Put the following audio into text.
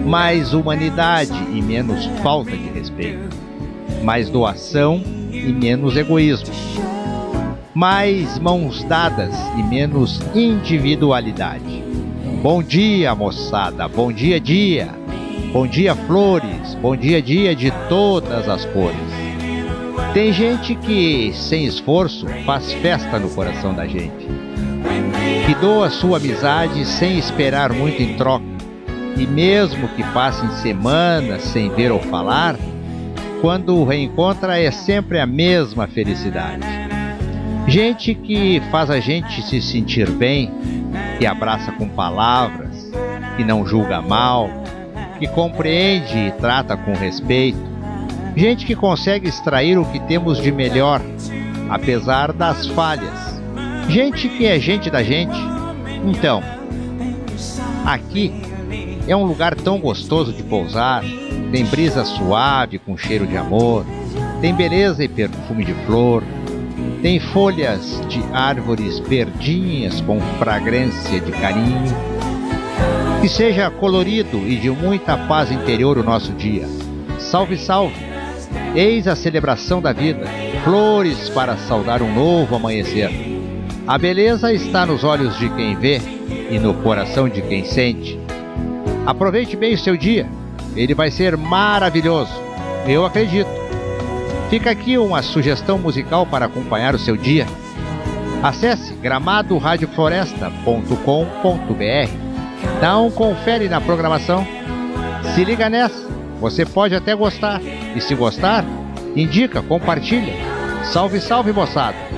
mais humanidade e menos falta de respeito, mais doação e menos egoísmo, mais mãos dadas e menos individualidade. Bom dia, moçada, bom dia, dia. Bom dia, flores, bom dia, dia de todas as cores. Tem gente que, sem esforço, faz festa no coração da gente, que doa sua amizade sem esperar muito em troca, e mesmo que passem semanas sem ver ou falar, quando o reencontra é sempre a mesma felicidade. Gente que faz a gente se sentir bem, que abraça com palavras, que não julga mal, que compreende e trata com respeito. Gente que consegue extrair o que temos de melhor, apesar das falhas. Gente que é gente da gente. Então, aqui é um lugar tão gostoso de pousar. Tem brisa suave com cheiro de amor, tem beleza e perfume de flor, tem folhas de árvores verdinhas com fragrância de carinho. Que seja colorido e de muita paz interior o nosso dia. Salve, salve! Eis a celebração da vida, flores para saudar um novo amanhecer. A beleza está nos olhos de quem vê e no coração de quem sente. Aproveite bem o seu dia, ele vai ser maravilhoso, eu acredito. Fica aqui uma sugestão musical para acompanhar o seu dia. Acesse gramadoradiofloresta.com.br. Dá um confere na programação. Se liga nessa, você pode até gostar. E se gostar, indica, compartilha. Salve, salve, moçada!